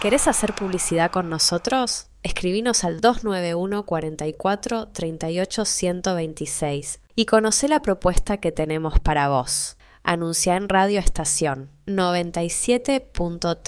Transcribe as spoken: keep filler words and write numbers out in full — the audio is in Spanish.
¿Querés hacer publicidad con nosotros? Escribinos al dos nueve uno, cuatro cuatro, tres ocho, uno dos seis y conocé la propuesta que tenemos para vos. Anunciá en Radio Estación noventa y siete punto tres.